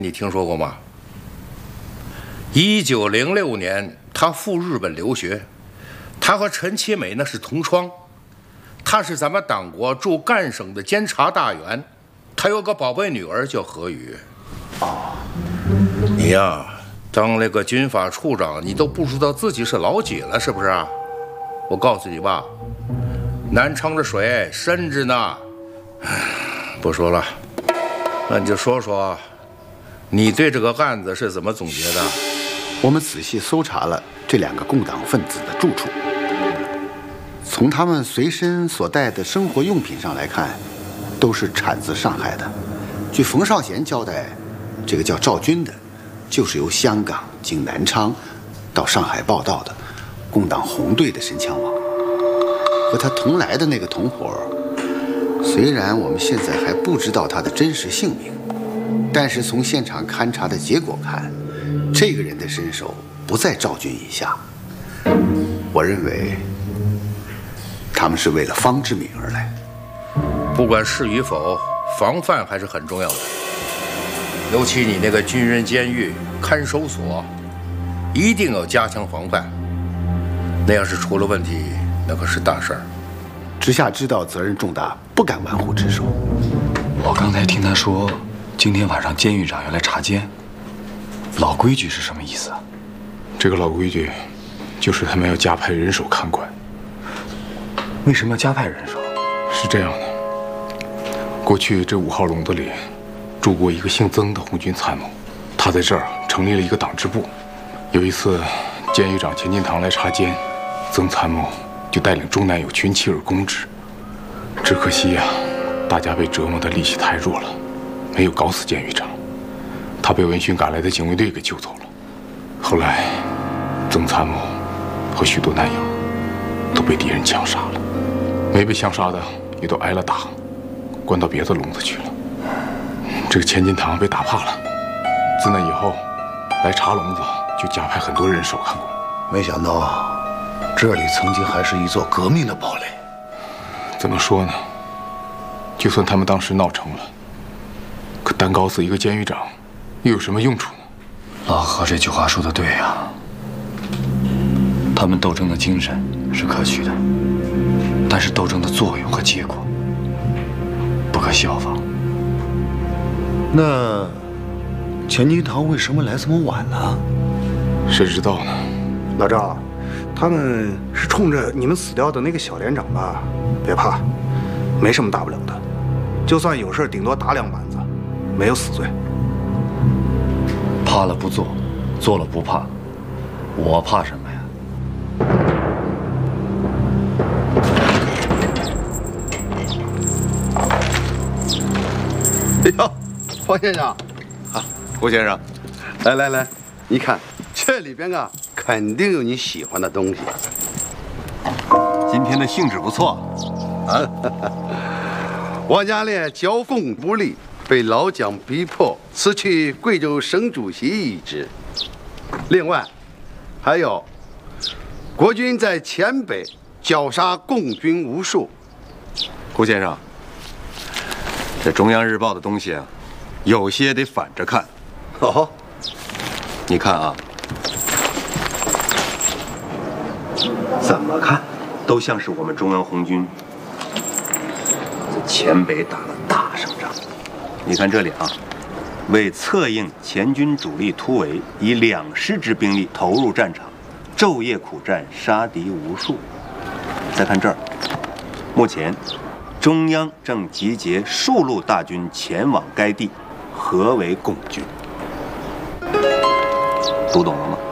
你听说过吗？1906年，他赴日本留学，他和陈其美那是同窗，他是咱们党国驻赣省的监察大员，他有个宝贝女儿叫何宇。 哦， 你呀，当那个军法处长，你都不知道自己是老几了，是不是啊？我告诉你吧，南昌的水深着呢。不说了，那你就说说，你对这个案子是怎么总结的？ 我们仔细搜查了这2个共党分子的住处，从他们随身所带的生活用品上来看，都是产自上海的。据冯绍贤交代，这个叫赵军的，就是由香港经南昌到上海报道的共党红队的神枪王。和他同来的那个同伙，虽然我们现在还不知道他的真实姓名，但是从现场勘查的结果看，这个人的身手不在赵军以下。我认为他们是为了方志敏而来。 不管是与否，防范还是很重要的。尤其你那个军人监狱看守所，一定要加强防范。那要是出了问题，那可是大事儿。 直下知道责任重大，不敢玩忽职守。 我刚才听他说，今天晚上监狱长要来查监。老规矩是什么意思啊？ 这个老规矩，就是他们要加派人手看管。 为什么要加派人手？ 是这样的，过去这5号笼子里住过一个姓曾的红军参谋，他在这儿成立了一个党支部。有一次，监狱长钱金堂来查监，曾参谋就带领中南友群起而攻之。只可惜呀，大家被折磨的力气太弱了，没有搞死监狱长。他被闻讯赶来的警卫队给救走了。后来，曾参谋和许多南友都被敌人枪杀了，没被枪杀的也都挨了打，关到别的笼子去了。这个钱金堂被打怕了，自那以后，来查笼子就加派很多人手看管。 没想到，这里曾经还是一座革命的堡垒。 怎么说呢？就算他们当时闹成了，可单搞死一个监狱长，又有什么用处呢？ 老何这句话说的对呀，他们斗争的精神是可取的，但是斗争的作用和结果不可效仿。 那钱金堂为什么来这么晚呢？ 谁知道呢？ 老赵，他们是冲着你们死掉的那个小连长吧？别怕，没什么大不了的，就算有事，顶多打2板子，没有死罪。 怕了不做，做了不怕，我怕什么呀？ 哎呦，方先生，啊，胡先生，来来来，你看这里边啊，肯定有你喜欢的东西。 今天的兴致不错， 啊，王家烈剿共不力，被老蒋逼迫辞去贵州省主席一职。另外，还有国军在黔北绞杀共军无数。 胡先生，这中央日报的东西啊，有些得反着看。 哦， 你看啊，怎么看都像是我们中央红军在黔北打了大胜仗。你看这里啊，为策应黔军主力突围，以2师之兵力投入战场，昼夜苦战，杀敌无数。再看这儿，目前中央正集结数路大军前往该地，合围共军。读懂了吗？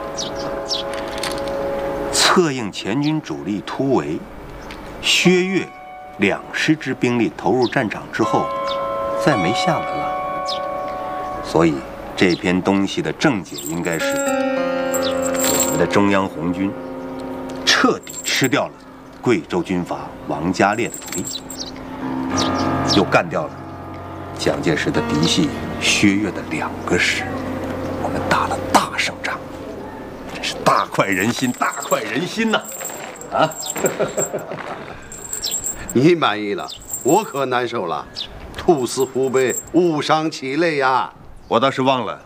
策应黔军主力突围，薛岳2师之兵力投入战场之后，再没下文了。所以这篇东西的正解应该是：我们的中央红军彻底吃掉了贵州军阀王家烈的主力，又干掉了蒋介石的嫡系薛岳的2个师，我们打了大胜仗，真是大快人心，大快人心呐！啊， 你满意了，我可难受了。兔死狐悲，误伤其类呀！ 我倒是忘了